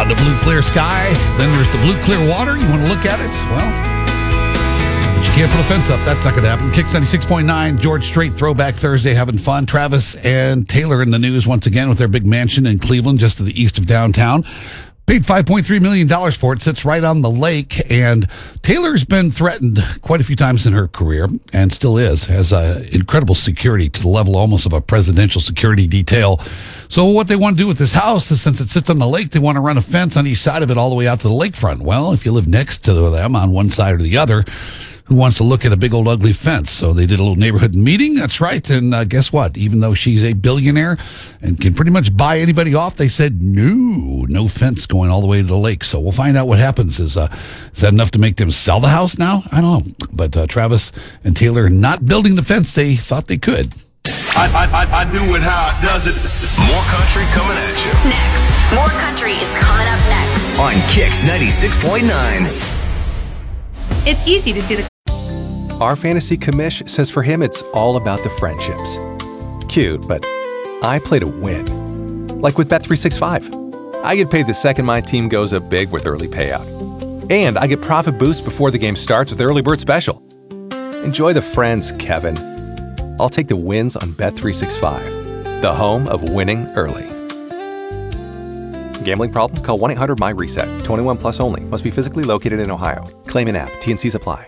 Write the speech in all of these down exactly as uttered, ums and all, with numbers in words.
the blue clear sky. Then there's the blue clear water. You want to look at it? Well, but you can't put a fence up. That's not going to happen. Kicks ninety-six point nine, George Strait Throwback Thursday, having fun. Travis and Taylor in the news once again with their big mansion in Cleveland, just to the east of downtown. Paid five point three million dollars for it, sits right on the lake, and Taylor's been threatened quite a few times in her career, and still is, has uh, incredible security to the level almost of a presidential security detail. So what they want to do with this house is, since it sits on the lake, they want to run a fence on each side of it all the way out to the lakefront. Well, if you live next to them on one side or the other, who wants to look at a big old ugly fence? So they did a little neighborhood meeting. That's right. And uh, guess what? Even though she's a billionaire and can pretty much buy anybody off, they said no, no fence going all the way to the lake. So we'll find out what happens. Is uh, is that enough to make them sell the house now? I don't know. But uh, Travis and Taylor not building the fence they thought they could. I, I, I knew it how it does it. More country coming at you. Next. More country is coming up next. On Kicks ninety-six point nine. It's easy to see the... Our fantasy commish says for him it's all about the friendships. Cute, but I play to win. Like with Bet three sixty-five. I get paid the second my team goes up big with early payout. And I get profit boost before the game starts with Early Bird Special. Enjoy the friends, Kevin. I'll take the wins on Bet three sixty-five, the home of winning early. Gambling problem? Call one eight hundred M Y reset. twenty-one plus only. Must be physically located in Ohio. Claim in app. T and Cs apply.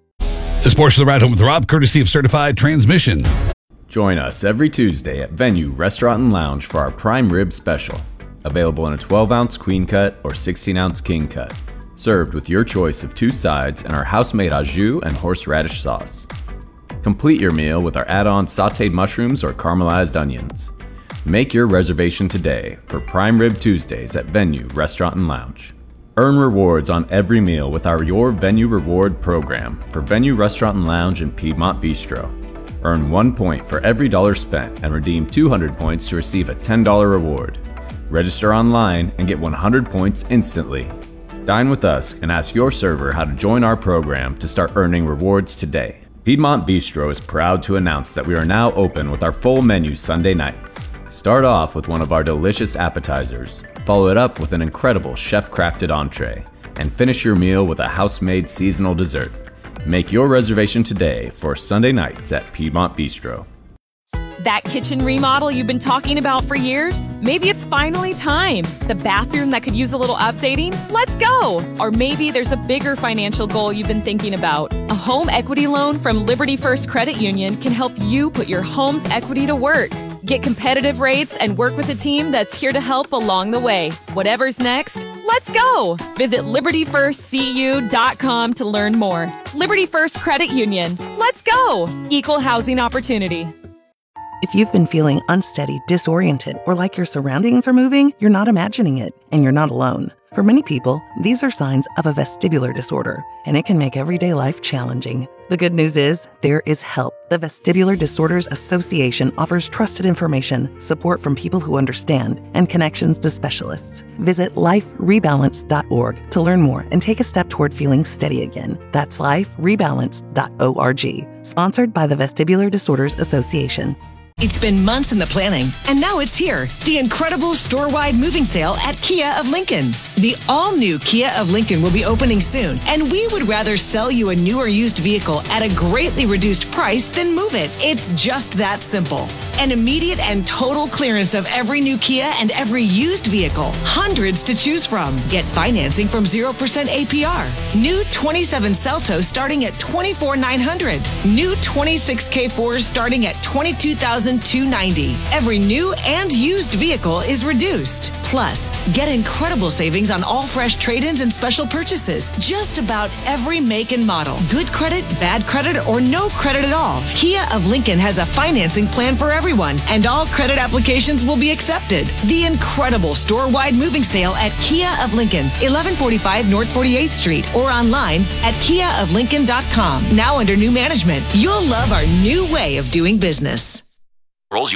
This portion of the Ride Home with Rob, courtesy of Certified Transmission. Join us every Tuesday at Venue Restaurant and Lounge for our prime rib special. Available in a twelve ounce queen cut or sixteen ounce king cut. Served with your choice of two sides and our house-made au jus and horseradish sauce. Complete your meal with our add-on sauteed mushrooms or caramelized onions. Make your reservation today for Prime Rib Tuesdays at Venue Restaurant and Lounge. Earn rewards on every meal with our Your Venue Reward program for Venue Restaurant and Lounge in Piedmont Bistro. Earn one point for every dollar spent and redeem two hundred points to receive a ten dollars reward. Register online and get one hundred points instantly. Dine with us and ask your server how to join our program to start earning rewards today. Piedmont Bistro is proud to announce that we are now open with our full menu Sunday nights. Start off with one of our delicious appetizers, follow it up with an incredible chef-crafted entree, and finish your meal with a house-made seasonal dessert. Make your reservation today for Sunday nights at Piedmont Bistro. That kitchen remodel you've been talking about for years? Maybe it's finally time. The bathroom that could use a little updating? Let's go! Or maybe there's a bigger financial goal you've been thinking about. A home equity loan from Liberty First Credit Union can help you put your home's equity to work. Get competitive rates and work with a team that's here to help along the way. Whatever's next, let's go! Visit liberty first c u dot com to learn more. Liberty First Credit Union. Let's go! Equal housing opportunity. If you've been feeling unsteady, disoriented, or like your surroundings are moving, you're not imagining it, and you're not alone. For many people, these are signs of a vestibular disorder, and it can make everyday life challenging. The good news is, there is help. The Vestibular Disorders Association offers trusted information, support from people who understand, and connections to specialists. Visit life rebalance dot org to learn more and take a step toward feeling steady again. That's life rebalance dot org. Sponsored by the Vestibular Disorders Association. It's been months in the planning, and now it's here. The incredible store-wide moving sale at Kia of Lincoln. The all-new Kia of Lincoln will be opening soon, and we would rather sell you a new or used vehicle at a greatly reduced price than move it. It's just that simple. An immediate and total clearance of every new Kia and every used vehicle. Hundreds to choose from. Get financing from zero percent A P R. New twenty-seven Celtos starting at twenty-four thousand nine hundred dollars. New twenty-six K fours starting at twenty-two thousand two hundred ninety dollars. Every new and used vehicle is reduced. Plus, get incredible savings on all fresh trade-ins and special purchases. Just about every make and model. Good credit, bad credit, or no credit at all. Kia of Lincoln has a financing plan for everyone, and all credit applications will be accepted. The incredible store-wide moving sale at Kia of Lincoln, eleven forty-five North forty-eighth Street, or online at kia of lincoln dot com. Now under new management, you'll love our new way of doing business. Rolls you